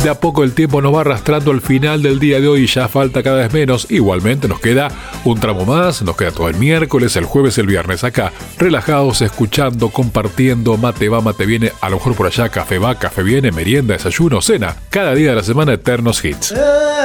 De a poco el tiempo nos va arrastrando al final del día de hoy y ya falta cada vez menos. Igualmente nos queda un tramo más, nos queda todo el miércoles, el jueves, el viernes acá, relajados, escuchando, compartiendo, mate va, mate viene, a lo mejor por allá café va, café viene, merienda, desayuno, cena. Cada día de la semana eternos hits.